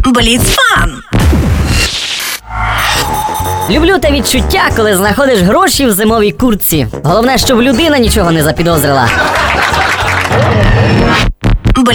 Бліцфан. Люблю те відчуття, коли знаходиш гроші в зимовій куртці. Головне, щоб людина нічого не запідозрила.